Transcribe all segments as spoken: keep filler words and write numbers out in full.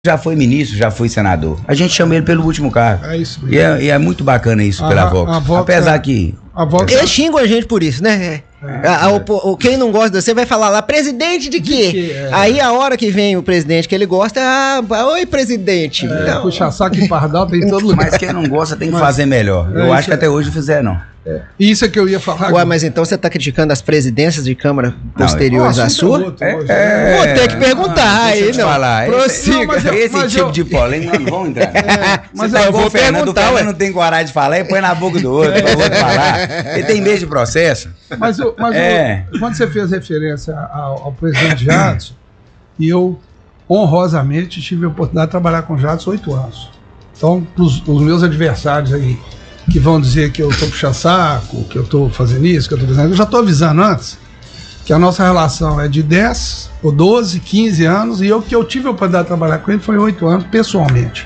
já foi ministro, já foi senador. A gente chama ele pelo último cargo. É isso mesmo. E é, e é muito bacana isso a, pela Vox. a Vox. Apesar que... A Vox Eles xingam a gente por isso, né? É, a, a, o, o, quem não gosta de você vai falar lá, presidente de quê? De quê? É. Aí a hora que vem o presidente que ele gosta, ah, oi presidente. É, puxa saco e pardal tem em todo lugar. Mas quem não gosta tem que Mas, fazer melhor. é, Eu acho que é. até hoje fizeram. É. Isso é que eu ia falar. Ué, agora. mas então você tá criticando as presidências de Câmara Não, posteriores o à assunto sua? é outro hoje, É, né? Vou ter que perguntar Ah, deixa eu aí, te não. falar. Esse, Prossiga. não, mas eu- esse mas tipo eu- de polêmica não vão entrar. É, Mas mas eu eu vou vou Fernando, o perguntar, Fernando ué. não tem coragem de falar e põe na boca do outro. Eu vou te falar. Ele tem medo de processo. Mas, o- mas É. o- quando você fez referência ao, ao presidente Jadson, e eu honrosamente tive a oportunidade de trabalhar com o Jadson oito anos. Então, os meus adversários aí, que vão dizer que eu estou puxando saco, que eu estou fazendo isso, que eu estou fazendo... Eu já estou avisando antes que a nossa relação é de dez, ou doze, quinze anos, e eu que eu tive a oportunidade de trabalhar com ele foi oito anos, pessoalmente.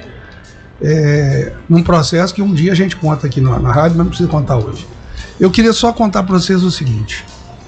É, num processo que um dia a gente conta aqui na, na rádio, mas não precisa contar hoje. Eu queria só contar para vocês o seguinte.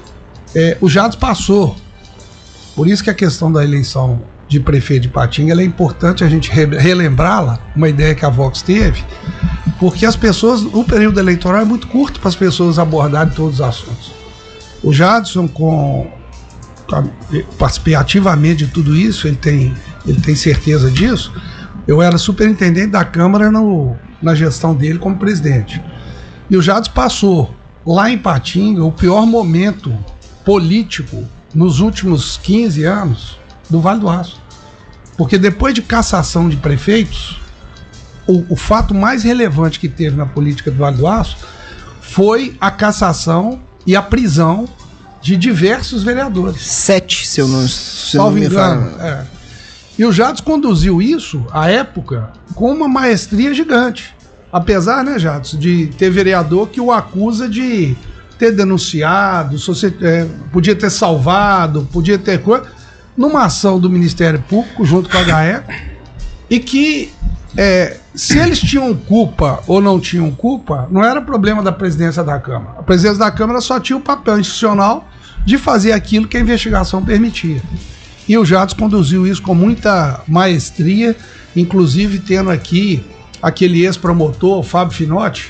É, o Jadson passou, por isso que a questão da eleição de prefeito de Patinga ela é importante a gente re relembrá-la, uma ideia que a Vox teve, porque as pessoas, o período eleitoral é muito curto para as pessoas abordarem todos os assuntos. O Jadson, com, com, participei ativamente de tudo isso, ele tem, ele tem certeza disso. Eu era superintendente da Câmara no, na gestão dele como presidente. E o Jadson passou lá em Patinga o pior momento político nos últimos quinze anos do Vale do Aço. Porque depois de cassação de prefeitos, o, o fato mais relevante que teve na política do Vale do Aço foi a cassação e a prisão de diversos vereadores. Sete, se eu não, se eu não Salvo me engano. falo. É. E o Jadson conduziu isso, à época, com uma maestria gigante. Apesar, né, Jadson, de ter vereador que o acusa de ter denunciado, é, podia ter salvado, podia ter coisa, numa ação do Ministério Público junto com a GAECO, e que é, se eles tinham culpa ou não tinham culpa, não era problema da presidência da Câmara. A presidência da Câmara só tinha o papel institucional de fazer aquilo que a investigação permitia. E o Jadson conduziu isso com muita maestria, inclusive tendo aqui aquele ex-promotor, Fábio Finotti,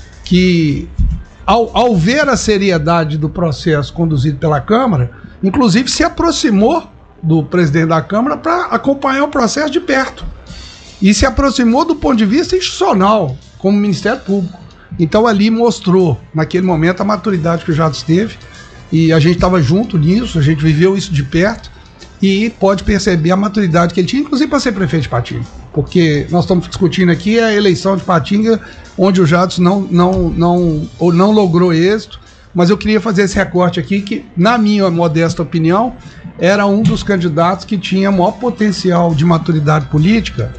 que ao, ao ver a seriedade do processo conduzido pela Câmara, inclusive se aproximou do presidente da Câmara para acompanhar o processo de perto. E se aproximou do ponto de vista institucional, como Ministério Público. Então ali mostrou, naquele momento, a maturidade que o Jadson teve, e a gente estava junto nisso, a gente viveu isso de perto, e pode perceber a maturidade que ele tinha, inclusive para ser prefeito de Patinga. Porque nós estamos discutindo aqui a eleição de Patinga, onde o Jadson não, não, não, ou não logrou êxito, mas eu queria fazer esse recorte aqui, que, na minha modesta opinião, era um dos candidatos que tinha maior potencial de maturidade política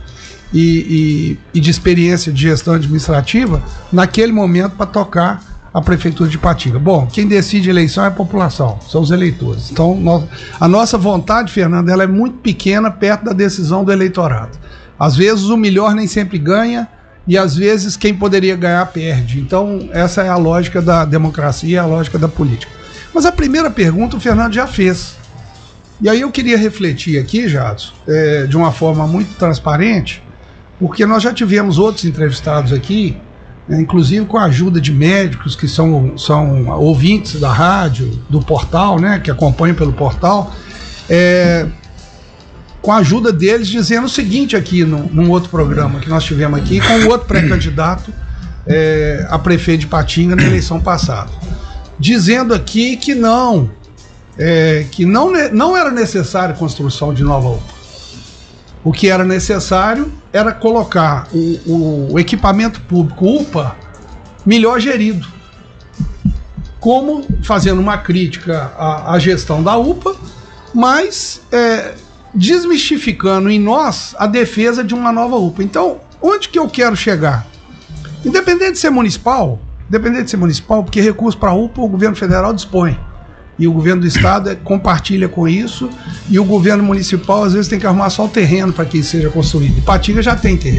e, e, e de experiência de gestão administrativa naquele momento para tocar a prefeitura de Patinga. Bom, quem decide a eleição é a população, são os eleitores. Então, nós, a nossa vontade, Fernando, ela é muito pequena perto da decisão do eleitorado. Às vezes o melhor nem sempre ganha e às vezes quem poderia ganhar perde. Então, essa é a lógica da democracia, a lógica da política. Mas a primeira pergunta o Fernando já fez. E aí eu queria refletir aqui, Jadson, é, de uma forma muito transparente, porque nós já tivemos outros entrevistados aqui, é, inclusive com a ajuda de médicos que são, são ouvintes da rádio, do portal, né, que acompanham pelo portal, é, com a ajuda deles dizendo o seguinte aqui no, num outro programa que nós tivemos aqui, com o outro pré-candidato é, a prefeito de Patinga na eleição passada, dizendo aqui que não, é, que não, não era necessário construção de nova U P A. O que era necessário era colocar o, o equipamento público U P A melhor gerido. Como fazendo uma crítica à, à gestão da U P A, mas é, desmistificando em nós a defesa de uma nova U P A. Então, onde que eu quero chegar? Independente de ser municipal, independente de ser municipal, porque recurso para a U P A o governo federal dispõe. E o governo do estado é, compartilha com isso, e o governo municipal às vezes tem que arrumar só o terreno para que isso seja construído. E Patinga já tem terreno.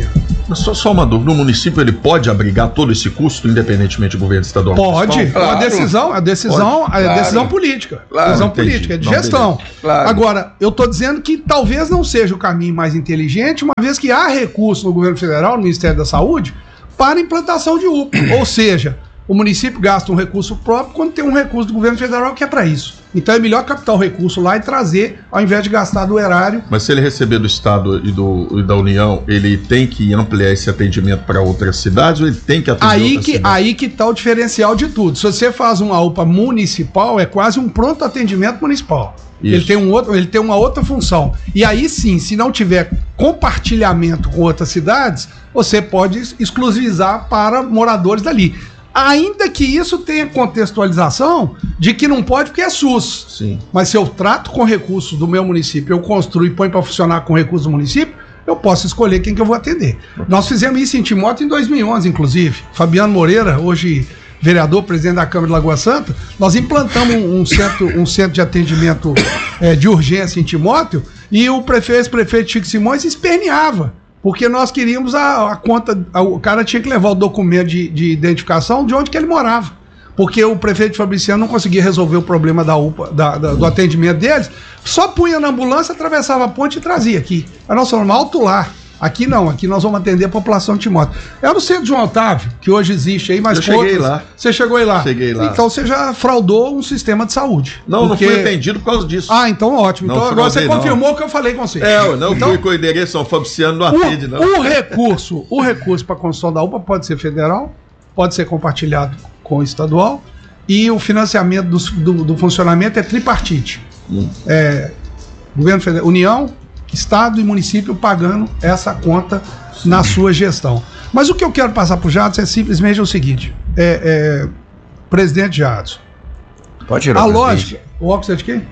Só, só uma dúvida, no município ele pode abrigar todo esse custo, independentemente do governo estadual? Pode, Claro. a decisão, a decisão, Pode, a claro. decisão política. Claro, decisão entendi. política, é de Não, gestão. Claro. Agora, eu estou dizendo que talvez não seja o caminho mais inteligente, uma vez que há recurso no governo federal, no Ministério da Saúde, para implantação de U P A. Ou seja, o município gasta um recurso próprio quando tem um recurso do governo federal que é para isso. Então é melhor captar o recurso lá e trazer, ao invés de gastar do erário. Mas se ele receber do Estado e, do, e da União, ele tem que ampliar esse atendimento para outras cidades ou ele tem que atender Aí outras que, cidades? aí que tá o diferencial de tudo. Se você faz uma U P A municipal, é quase um pronto atendimento municipal. Isso. Ele tem, um outro, ele tem uma outra função. E aí sim, se não tiver compartilhamento com outras cidades, você pode exclusivizar para moradores dali. Ainda que isso tenha contextualização de que não pode porque é SUS. Sim. Mas se eu trato com recursos do meu município, eu construo e ponho para funcionar com recursos do município, eu posso escolher quem que eu vou atender. Nós fizemos isso em Timóteo em dois mil e onze, inclusive. Fabiano Moreira, hoje vereador, presidente da Câmara de Lagoa Santa, nós implantamos um, um, centro, um centro de atendimento é, de urgência em Timóteo e o prefeito, ex-prefeito Chico Simões esperneava. Porque nós queríamos a, a conta, a, o cara tinha que levar o documento de, de identificação de onde que ele morava. Porque o prefeito Fabriciano não conseguia resolver o problema da U P A, da, da, do atendimento deles, só punha na ambulância, atravessava a ponte e trazia aqui. Aí nós falamos, alto lá. Aqui não, aqui nós vamos atender a população de Timóteo. É no centro de João Otávio, que hoje existe aí, mas Eu cheguei outras- lá. Você chegou aí lá? Cheguei lá. Então você já fraudou um sistema de saúde. Não, Porque- não fui atendido por causa disso. Ah, então ótimo. Não Então agora você fraudei, não. confirmou o que eu falei com você. É, eu não então, fui com o endereço São Fabriciano, não atende, não. o, o recurso, o recurso para a construção da U P A pode ser federal, pode ser compartilhado com o estadual e o financiamento do, do, do funcionamento é tripartite. Hum. É, governo federal, União, Estado e município pagando essa conta na sua gestão. Mas o que eu quero passar para o Jadson é simplesmente o seguinte: é, é, presidente Jadson, Pode tirar a o lógica. O óculos é de quem?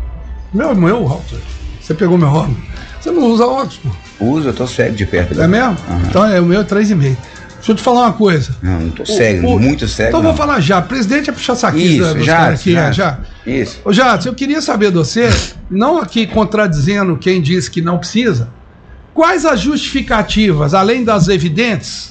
Meu, meu óculos. Você pegou meu óculos. Você não usa óculos, pô. Usa, eu tô cego de perto. É mesmo? Então é, o meu é três e meio. Deixa eu te falar uma coisa. Não, não tô cego, O- o- muito cego. Então eu não. vou falar já. Presidente é puxar saquinho Isso, dos já, caras aqui, já. é, já. Isso. Ô, Jadson, eu queria saber de você, não aqui contradizendo quem disse que não precisa, quais as justificativas, além das evidentes,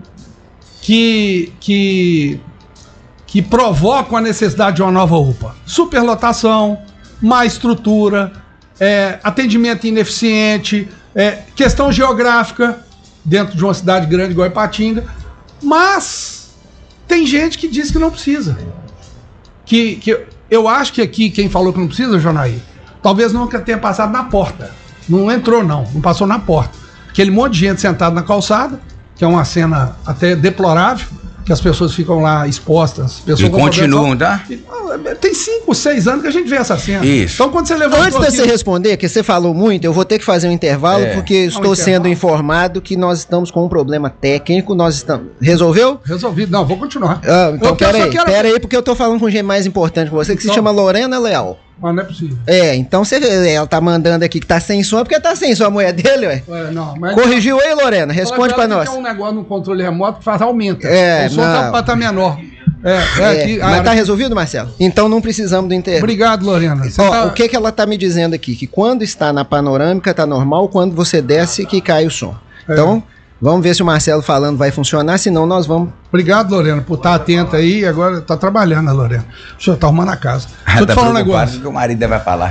que, que, que provocam a necessidade de uma nova U P A? Superlotação, má estrutura, é, atendimento ineficiente, é, questão geográfica, dentro de uma cidade grande igual Ipatinga, mas tem gente que diz que não precisa. Que, que eu acho que aqui quem falou que não precisa, Jonaí, talvez nunca tenha passado na porta. Não entrou, não. Não passou na porta. Aquele monte de gente sentada na calçada, que é uma cena até deplorável, que as pessoas ficam lá expostas. Pessoas E com continuam, problema- tá? E, ah, Tem cinco, seis anos que a gente vê essa cena. Isso. Então quando você levantou Antes de aqui- você responder, que você falou muito, eu vou ter que fazer um intervalo, É. porque estou intervalo. sendo informado que nós estamos com um problema técnico, nós estamos... Resolveu? Resolvido. Não, vou continuar. Ah, então Eu quero- pera só aí, quero- pera aí, porque eu tô falando com gente mais importante que você, que se Então- chama Lorena Leal. Mas não é possível. É, então você vê, ela tá mandando aqui que tá sem som, porque tá sem som a mulher dele, ué. É, não, mas Corrigiu aí, Lorena? Responde pra Fala nós. que Tem um negócio no controle remoto que faz aumenta. É, o som não. tá, tá menor. É, é, É, aqui, mas a- tá resolvido, Marcelo? Então não precisamos do intervalo. Obrigado, Lorena. Você Ó, tá- o que que ela tá me dizendo aqui? Que quando está na panorâmica tá normal, quando você desce que cai o som. É. Então, vamos ver se o Marcelo falando vai funcionar, senão nós vamos... Obrigado, Lorena, por estar atenta aí. Agora tá trabalhando, né, Lorena? O senhor tá arrumando a casa. Deixa eu te Tá falar um preocupado negócio. com o que o marido vai falar.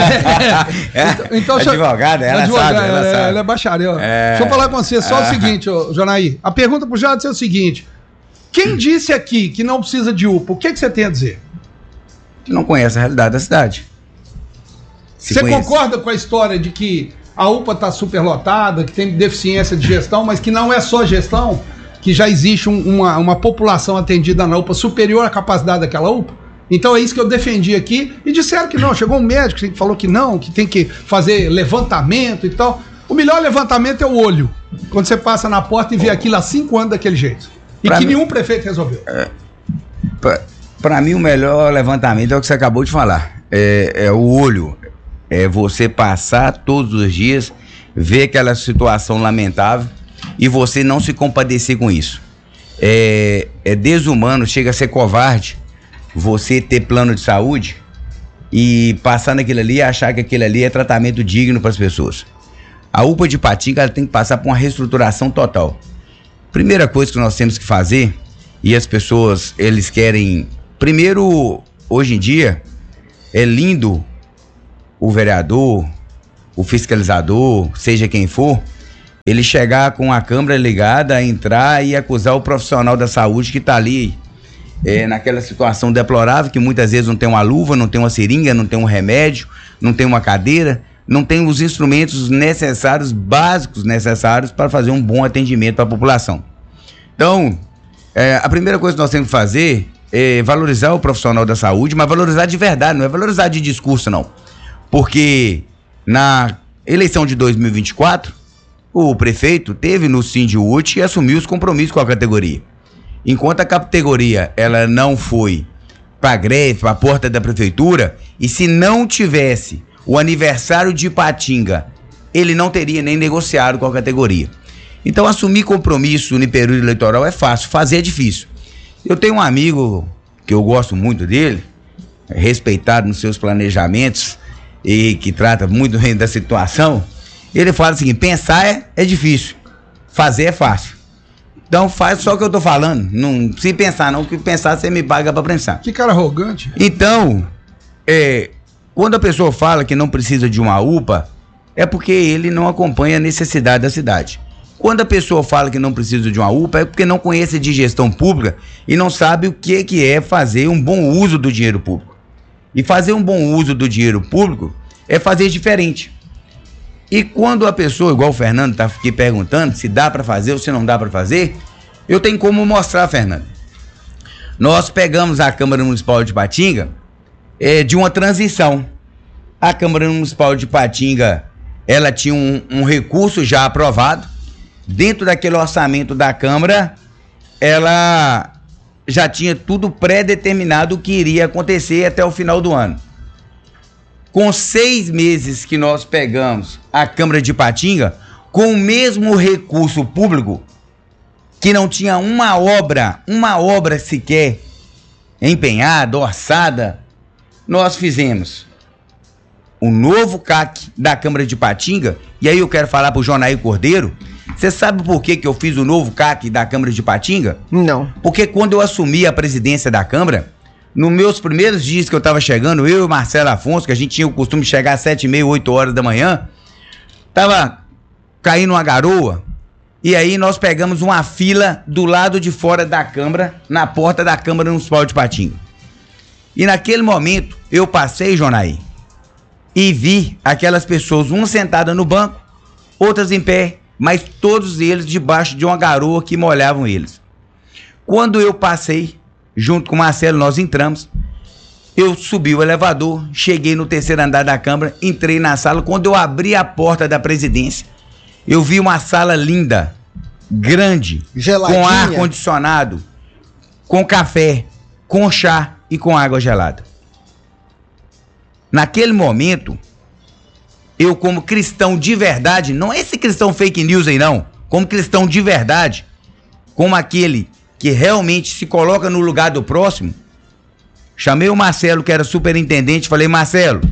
Então, então, deixa- Advogada, ela Advogada, sabe, ela ela, sabe. ela é bacharel. É. Deixa eu falar com você só o Ah. seguinte, ô, Jonaí. A pergunta pro Jadson é o seguinte: quem disse aqui que não precisa de U P A? O que, que você tem a dizer? Que não conhece a realidade da cidade. Se Você conhece- concorda com a história de que a U P A está superlotada, que tem deficiência de gestão, mas que não é só gestão, que já existe um- uma, uma população atendida na U P A superior à capacidade daquela U P A? Então é isso que eu defendi aqui e disseram que não. Chegou um médico que falou que não, que tem que fazer levantamento e tal. O melhor levantamento é o olho. Quando você passa na porta e vê aquilo há cinco anos daquele jeito. E Pra que mim- nenhum prefeito resolveu. Pra, pra mim, o melhor levantamento é o que você acabou de falar. É, é o olho. É você passar todos os dias, ver aquela situação lamentável e você não se compadecer com isso. É, é desumano, chega a ser covarde você ter plano de saúde e passar naquilo ali e achar que aquilo ali é tratamento digno para as pessoas. A U P A de Ipatinga ela tem que passar por uma reestruturação total. Primeira coisa que nós temos que fazer, e as pessoas, eles querem... Primeiro, hoje em dia, é lindo o vereador, o fiscalizador, seja quem for, ele chegar com a câmera ligada, entrar e acusar o profissional da saúde que está ali é, naquela situação deplorável, que muitas vezes não tem uma luva, não tem uma seringa, não tem um remédio, não tem uma cadeira, não tem os instrumentos necessários, básicos necessários para fazer um bom atendimento para a população. Então, é, a primeira coisa que nós temos que fazer é valorizar o profissional da saúde, mas valorizar de verdade, não é valorizar de discurso, não. Porque na eleição de dois mil e vinte e quatro, o prefeito teve no Sindiúte e assumiu os compromissos com a categoria. Enquanto a categoria ela não foi para a greve, para a porta da prefeitura, e se não tivesse o aniversário de Ipatinga, ele não teria nem negociado com a categoria. Então, assumir compromisso no período eleitoral é fácil, fazer é difícil. Eu tenho um amigo que eu gosto muito dele, respeitado nos seus planejamentos e que trata muito bem da situação. Ele fala o seguinte: pensar é, é difícil, fazer é fácil. Então faz só o que eu tô falando, não se pensar não, que pensar você me paga para pensar. Que cara arrogante. Então, é... quando a pessoa fala que não precisa de uma U P A, é porque ele não acompanha a necessidade da cidade. Quando a pessoa fala que não precisa de uma U P A, é porque não conhece de gestão pública e não sabe o que, que é fazer um bom uso do dinheiro público. E fazer um bom uso do dinheiro público é fazer diferente. E quando a pessoa, igual o Fernando está aqui perguntando se dá para fazer ou se não dá para fazer, eu tenho como mostrar, Fernando. Nós pegamos a Câmara Municipal de Ipatinga É, de uma transição. A Câmara Municipal de Ipatinga, ela tinha um, um recurso já aprovado. Dentro daquele orçamento da Câmara, ela já tinha tudo pré-determinado o que iria acontecer até o final do ano. Com seis meses que nós pegamos a Câmara de Ipatinga, com o mesmo recurso público, que não tinha uma obra, uma obra sequer empenhada, orçada, nós fizemos o novo C A C da Câmara de Ipatinga. E aí eu quero falar pro Jonaí Cordeiro. Você sabe por que que eu fiz o novo C A C da Câmara de Ipatinga? Não. Porque quando eu assumi a presidência da Câmara, nos meus primeiros dias que eu tava chegando, eu e o Marcelo Afonso, que a gente tinha o costume de chegar às sete e meia, oito horas da manhã, tava caindo uma garoa. E aí nós pegamos uma fila do lado de fora da Câmara, na porta da Câmara Municipal de Ipatinga. E naquele momento, eu passei, Jonaí, e vi aquelas pessoas, uma sentada no banco, outras em pé, mas todos eles debaixo de uma garoa que molhavam eles. Quando eu passei, junto com o Marcelo, nós entramos, eu subi o elevador, cheguei no terceiro andar da Câmara, entrei na sala. Quando eu abri a porta da presidência, eu vi uma sala linda, grande, geladinha, com ar-condicionado, com café, com chá e com água gelada. Naquele momento, eu como cristão de verdade, não é esse cristão fake news aí não, como cristão de verdade, como aquele que realmente se coloca no lugar do próximo, chamei o Marcelo, que era superintendente, falei: Marcelo,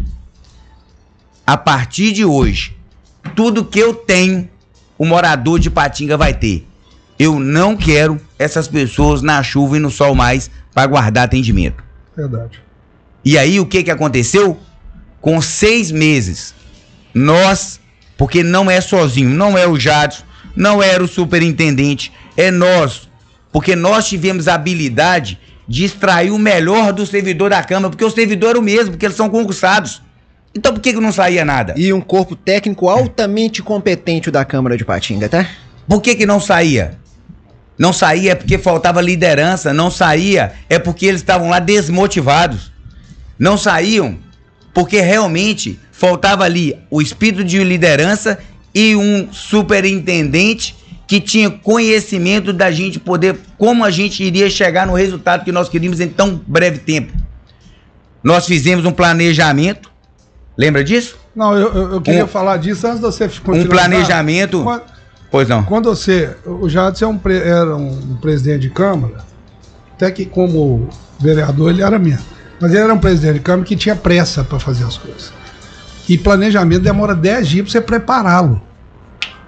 a partir de hoje, tudo que eu tenho, o morador de Ipatinga vai ter. Eu não quero essas pessoas na chuva e no sol mais para guardar atendimento. Verdade. E aí o que que aconteceu? Com seis meses, nós, porque não é sozinho, não é o Jadson, não era o superintendente, é nós, porque nós tivemos a habilidade de extrair o melhor do servidor da Câmara, porque o servidor é o mesmo, porque eles são concursados. Então por que que não saía nada? E um corpo técnico altamente competente da Câmara de Ipatinga, tá? Por que que não saía? Não saía é porque faltava liderança, não saía é porque eles estavam lá desmotivados. Não saíam porque realmente faltava ali o espírito de liderança e um superintendente que tinha conhecimento da gente poder, como a gente iria chegar no resultado que nós queríamos em tão breve tempo. Nós fizemos um planejamento, lembra disso? Não, eu, eu, eu queria um, falar disso antes de você continuar. Um planejamento... Quando, pois não. Quando você... O Jadson é um, era um presidente de Câmara, até que como vereador ele era mesmo, mas ele era um presidente de Câmara que tinha pressa para fazer as coisas. E planejamento demora dez dias para você prepará-lo.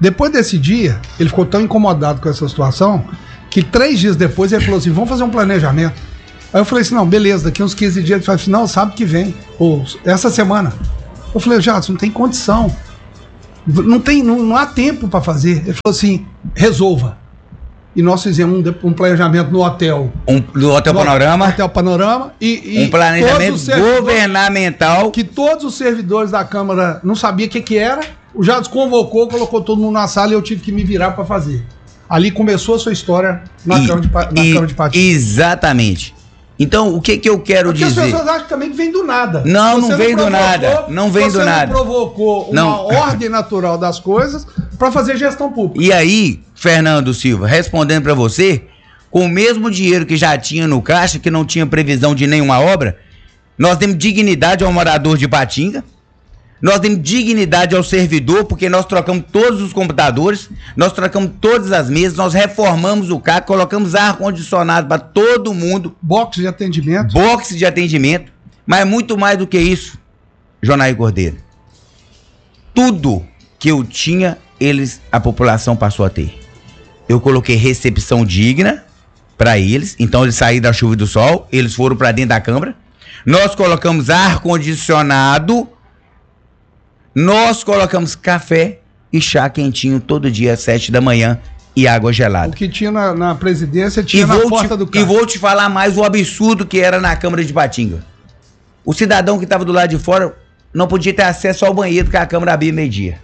Depois desse dia, ele ficou tão incomodado com essa situação que três dias depois ele falou assim, vamos fazer um planejamento. Aí eu falei assim, não, beleza, daqui uns quinze dias ele falou assim, não, sábado que vem, ou essa semana. Eu falei, Jadson, não tem condição. Não, tem, não, não há tempo para fazer. Ele falou assim, resolva. E nós fizemos um, um planejamento no hotel. Um, do Hotel no, Panorama. Hotel Panorama. E, e um planejamento governamental. Que todos os servidores da Câmara não sabiam o que, que era. O Jadson convocou, colocou todo mundo na sala e eu tive que me virar para fazer. Ali começou a sua história na, e, Câmara, de, na e, Câmara de Patinga. Exatamente. Então, o que que eu quero Porque dizer? as pessoas acham também que vem do nada. Não, não vem do nada. Não vem do nada. Você provocou uma não. ordem natural das coisas para fazer gestão pública. E aí, Fernando Silva, respondendo para você, com o mesmo dinheiro que já tinha no caixa, que não tinha previsão de nenhuma obra, nós demos dignidade ao morador de Patinga, nós demos dignidade ao servidor, porque nós trocamos todos os computadores, nós trocamos todas as mesas, nós reformamos o carro, colocamos ar-condicionado para todo mundo. Box de atendimento. Box de atendimento. Mas muito mais do que isso, Jonair Cordeiro. Tudo que eu tinha, eles, a população passou a ter. Eu coloquei recepção digna para eles, então eles saíram da chuva e do sol, eles foram para dentro da Câmara. Nós colocamos ar-condicionado. Nós colocamos café e chá quentinho todo dia às sete da manhã e água gelada. O que tinha na, na presidência tinha e na porta te, do carro. E vou te falar mais o absurdo que era na Câmara de Patinga. O cidadão que estava do lado de fora não podia ter acesso ao banheiro que a Câmara abria meio-dia.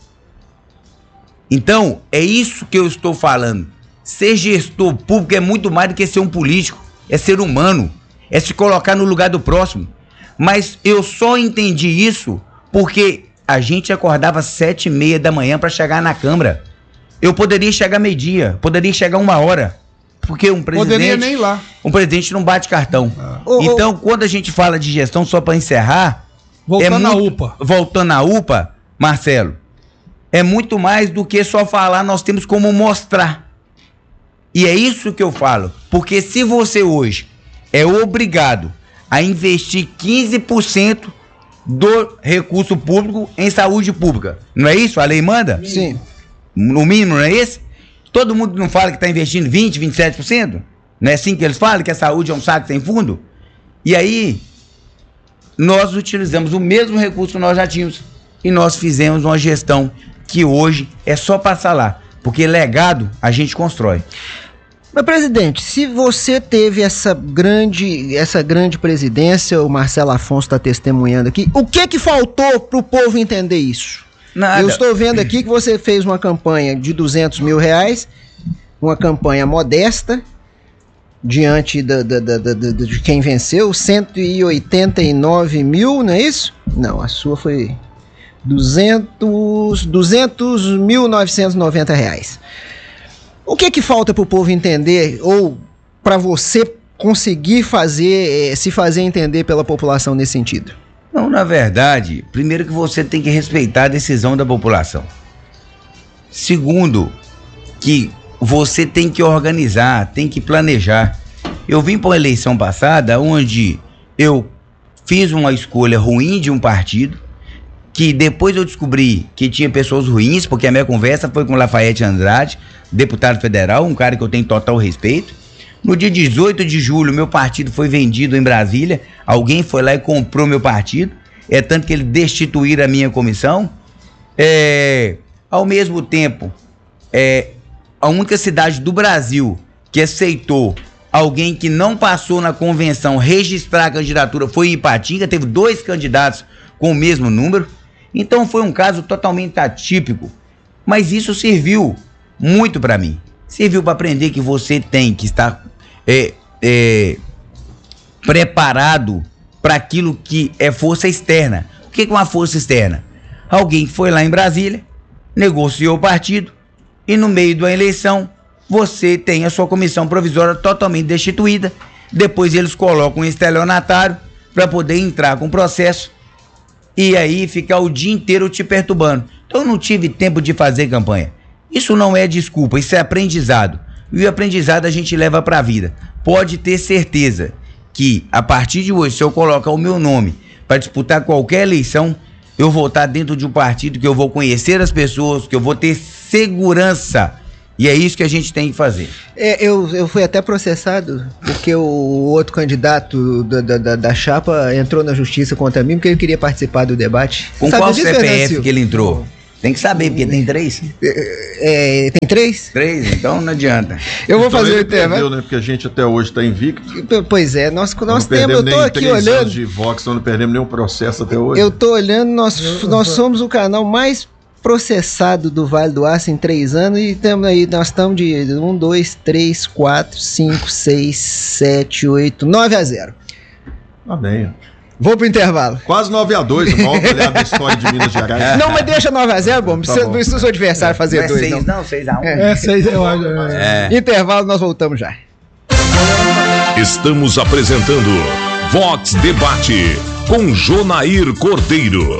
Então, é isso que eu estou falando. Ser gestor público é muito mais do que ser um político. É ser humano. É se colocar no lugar do próximo. Mas eu só entendi isso porque a gente acordava às sete e meia da manhã para chegar na Câmara. Eu poderia chegar meio-dia, poderia chegar uma hora. Porque um presidente... Poderia nem ir lá. Um presidente não bate cartão. Ah. Então, quando a gente fala de gestão, só para encerrar... Voltando é à muito, U P A. Voltando à U P A, Marcelo, é muito mais do que só falar, nós temos como mostrar. E é isso que eu falo. Porque se você hoje é obrigado a investir quinze por cento do recurso público em saúde pública. Não é isso? A lei manda? Sim. No mínimo, não é esse? Todo mundo não fala que está investindo vinte, vinte e sete por cento? Não é assim que eles falam? Que a saúde é um saco sem fundo? E aí, nós utilizamos o mesmo recurso que nós já tínhamos e nós fizemos uma gestão que hoje é só passar lá. Porque legado a gente constrói. Mas, presidente, se você teve essa grande, essa grande presidência, o Marcelo Afonso está testemunhando aqui, o que que faltou para o povo entender isso? Nada. Eu estou vendo aqui que você fez uma campanha de duzentos mil reais, uma campanha modesta, diante da, da, da, da, da, de quem venceu, cento e oitenta e nove mil, não é isso? Não, a sua foi duzentos mil novecentos e noventa reais. O que que falta para o povo entender, ou para você conseguir fazer, se fazer entender pela população nesse sentido? Não, na verdade, primeiro que você tem que respeitar a decisão da população. Segundo, que você tem que organizar, tem que planejar. Eu vim para uma eleição passada onde eu fiz uma escolha ruim de um partido, que depois eu descobri que tinha pessoas ruins, porque a minha conversa foi com Lafayette Andrade, deputado federal, um cara que eu tenho total respeito. No dia dezoito de julho, meu partido foi vendido em Brasília, alguém foi lá e comprou meu partido, é tanto que eles destituíram a minha comissão. É, ao mesmo tempo, é, a única cidade do Brasil que aceitou alguém que não passou na convenção registrar a candidatura foi Ipatinga, teve dois candidatos com o mesmo número. Então foi um caso totalmente atípico, mas isso serviu muito para mim. Serviu para aprender que você tem que estar é, é, preparado para aquilo que é força externa. O que é uma força externa? Alguém que foi lá em Brasília, negociou o partido e no meio da eleição você tem a sua comissão provisória totalmente destituída. Depois eles colocam um estelionatário para poder entrar com o processo e aí ficar o dia inteiro te perturbando. Então eu não tive tempo de fazer campanha. Isso não é desculpa, isso é aprendizado. E o aprendizado a gente leva para a vida. Pode ter certeza que a partir de hoje, se eu colocar o meu nome para disputar qualquer eleição, eu vou estar dentro de um partido que eu vou conhecer as pessoas, que eu vou ter segurança. E é isso que a gente tem que fazer. É, eu, eu fui até processado, porque o outro candidato da, da, da, da chapa entrou na justiça contra mim, porque ele queria participar do debate. Com Sabe qual disso, C P F Fernando que ele entrou? Tem que saber, porque tem três. É, tem três? Três, então não adianta. Eu vou Então fazer ele o tema. perdeu, né? Porque a gente até hoje está invicto. Pois é, nós, nós não temos, eu perdemos tô nem aqui três olhando. anos de Vox, não perdemos nenhum processo até hoje. Eu tô olhando, nós, nós somos o canal mais processado do Vale do Aço em três anos e tamo aí, nós estamos de um, dois, três, quatro, cinco, seis, sete, oito, nove a zero. Tá bem. Vou pro intervalo. Quase nove a dois, o maior goleado da história de Minas Gerais. Não, mas deixa nove a zero, bom. Não precisa, bom. não precisa o seu adversário fazer Não é dois, seis, não. não, seis a um. É, seis, eu acho. É. É. Intervalo, nós voltamos já. Estamos apresentando Vox Debate com Jonair Cordeiro.